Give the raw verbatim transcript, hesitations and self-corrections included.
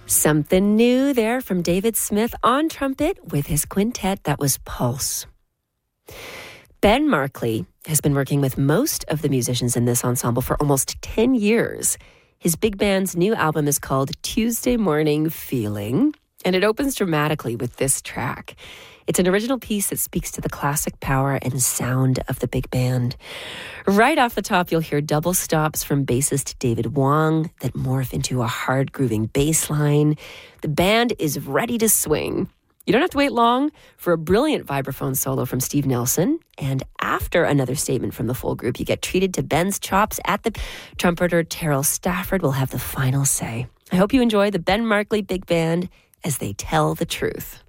Something new there from David Smith on trumpet with his quintet. That was Pulse. Ben Markley has been working with most of the musicians in this ensemble for almost ten years. His big band's new album is called Tuesday Morning Feeling, and it opens dramatically with this track. It's an original piece that speaks to the classic power and sound of the big band. Right off the top, you'll hear double stops from bassist David Wong that morph into a hard grooving bass line. The band is ready to swing. You don't have to wait long for a brilliant vibraphone solo from Steve Nelson. And after another statement from the full group, you get treated to Ben's chops at the trumpeter. Terrell Stafford will have the final say. I hope you enjoy the Ben Markley Big Band as they tell the truth.